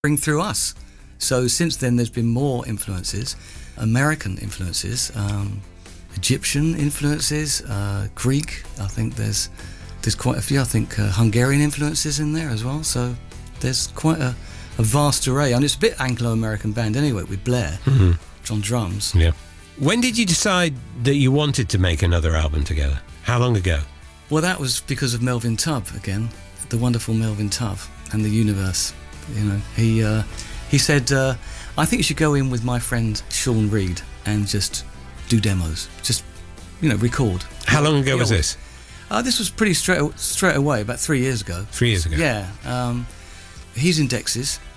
bring through us. So since then, there's been more influences, American influences, Egyptian influences, Greek. I think there's quite a few. I think Hungarian influences in there as well. So there's quite a vast array, and it's a bit Anglo-American band anyway, with Blair on drums. Yeah. When did you decide that you wanted to make another album together? How long ago? Well, that was because of Melvin Tubb again, the wonderful Melvin Tubb and the Universe. You know, he said, I think you should go in with my friend Sean Reed and just do demos, just record. How long ago was this? This was pretty straight away, about 3 years ago. 3 years ago. Yeah. He's in Dexys.